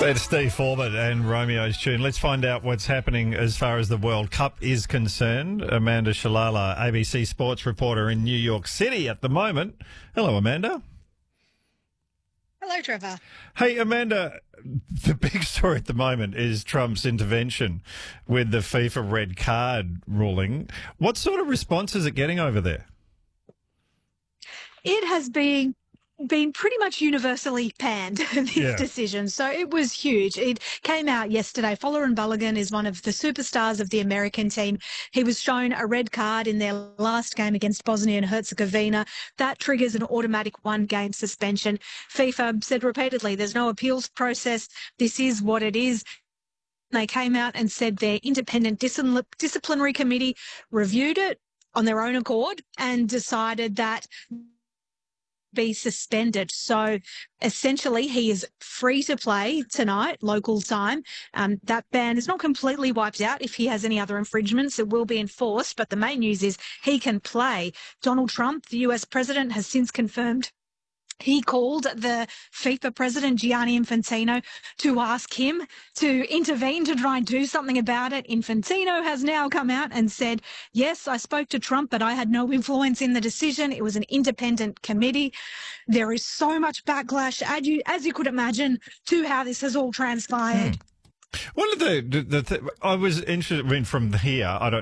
It's Steve Forbett and Romeo's Tune. Let's find out what's happening as far as the World Cup is concerned. Amanda Shalala, ABC Sports reporter in New York City at the moment. Hello, Amanda. Hello, Trevor. Hey, Amanda, the big story at the moment is Trump's intervention with the FIFA red card ruling. What sort of response is it getting over there? It has been pretty much universally panned, this decision. So it was huge. It came out yesterday. Folarin Balogun is one of the superstars of the American team. He was shown a red card in their last game against Bosnia and Herzegovina. That triggers an automatic one-game suspension. FIFA said repeatedly there's no appeals process. This is what it is. They came out and said their independent disciplinary committee reviewed it on their own accord and decided that be suspended. So essentially he is free to play tonight, local time. That ban is not completely wiped out. If he has any other infringements, it will be enforced. But the main news is he can play. Donald Trump, the US president, has since confirmed he called the FIFA president, Gianni Infantino, to ask him to intervene to try and do something about it. Infantino has now come out and said, yes, I spoke to Trump, but I had no influence in the decision. It was an independent committee. There is so much backlash, as you could imagine, to how this has all transpired. One of I was interested from here, I don't